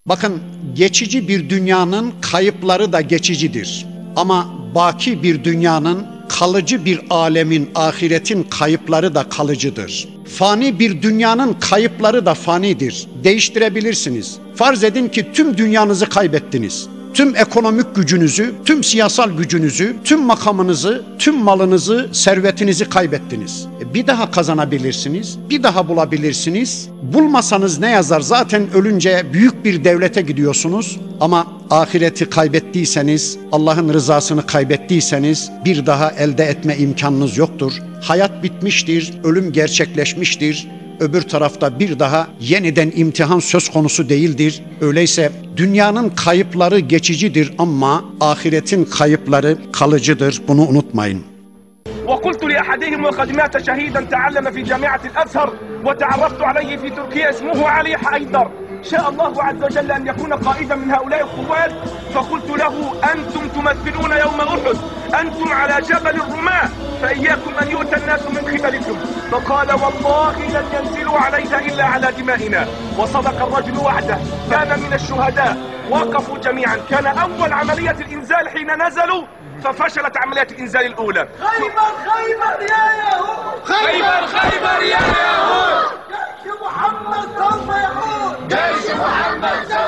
Bakın, geçici bir dünyanın kayıpları da geçicidir. Ama baki bir dünyanın, kalıcı bir alemin, ahiretin kayıpları da kalıcıdır. Fani bir dünyanın kayıpları da fanidir. Değiştirebilirsiniz. Farz edin ki tüm dünyanızı kaybettiniz. Tüm ekonomik gücünüzü, tüm siyasal gücünüzü, tüm makamınızı, tüm malınızı, servetinizi kaybettiniz. Bir daha kazanabilirsiniz, bir daha bulabilirsiniz. Bulmasanız ne yazar? Zaten ölünce büyük bir devlete gidiyorsunuz. Ama ahireti kaybettiyseniz, Allah'ın rızasını kaybettiyseniz bir daha elde etme imkanınız yoktur. Hayat bitmiştir, ölüm gerçekleşmiştir. Öbür tarafta bir daha yeniden imtihan söz konusu değildir. Öyleyse dünyanın kayıpları geçicidir ama ahiretin kayıpları kalıcıdır. Bunu unutmayın. وقلت لأحدهم وقد مات شهيدا تعلم في جامعة الأزهر وتعرفت عليه في تركيا اسمه علي حيدر شاء الله عز وجل أن يكون قائدا من هؤلاء القوات فقلت له أنتم تمثلون يوم أحد أنتم على جبل الرماة فإياكم أن يؤتى الناس من قبلكم فقال والله لن ينزلوا علينا إلا على دمائنا وصدق الرجل وعده كان من الشهداء وقفوا جميعا كان أول عملية الإنزال حين نزلوا ففشلت عملية الإنزال الأولى خيبر خيبر يا يهود خيبر خيبر يا يهود جيش محمد سوف يعود جيش محمد